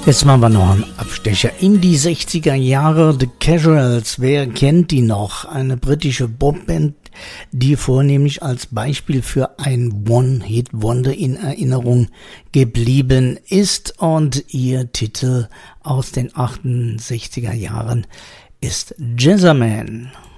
Jetzt machen wir noch einen Abstecher in die 60er Jahre. The Casuals, wer kennt die noch? Eine britische Popband, die vornehmlich als Beispiel für ein One-Hit-Wonder in Erinnerung geblieben ist. Und ihr Titel aus den 68er Jahren ist Jazzerman.